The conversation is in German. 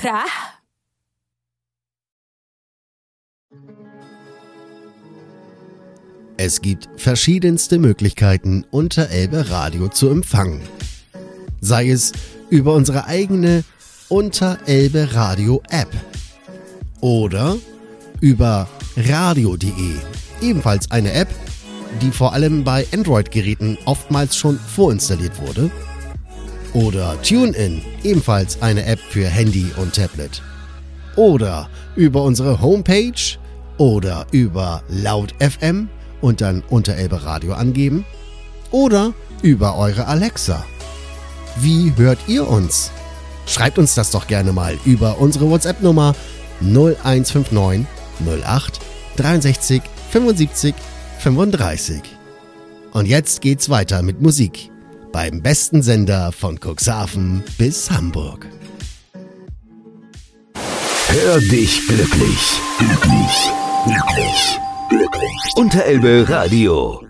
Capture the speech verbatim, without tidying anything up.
จ๊ะ Es gibt verschiedenste Möglichkeiten, Unterelbe Radio zu empfangen. Sei es über unsere eigene Unterelbe Radio App oder über radio punkt de, ebenfalls eine App, die vor allem bei Android-Geräten oftmals schon vorinstalliert wurde. Oder TuneIn, ebenfalls eine App für Handy und Tablet. Oder über unsere Homepage oder über Laut F M und dann Unterelbe Radio angeben. Oder über eure Alexa. Wie hört ihr uns? Schreibt uns das doch gerne mal über unsere WhatsApp-Nummer null eins fünf neun null acht sechs drei fünf sieben fünfunddreißig. Und jetzt geht's weiter mit Musik beim besten Sender von Cuxhaven bis Hamburg. Hör dich glücklich, glücklich, glücklich, glücklich. Unterelbe Radio.